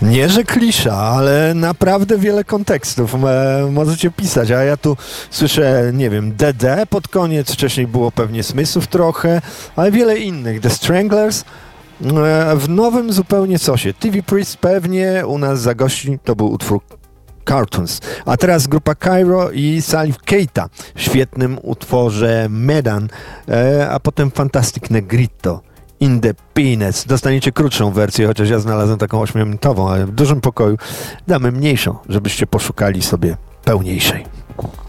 Nie, że klisza, ale naprawdę wiele kontekstów możecie pisać, a ja tu słyszę, nie wiem, DD pod koniec, wcześniej było pewnie Smithsów trochę, ale wiele innych. The Stranglers w nowym zupełnie sosie. TV Priest pewnie u nas zagości, to był utwór Cartoons. A teraz grupa Cairo i Salif Keita w świetnym utworze Medan, a potem Fantastic Negrito. In the Peanuts. Dostaniecie krótszą wersję, chociaż ja znalazłem taką 8-minutową, ale w dużym pokoju damy mniejszą, żebyście poszukali sobie pełniejszej.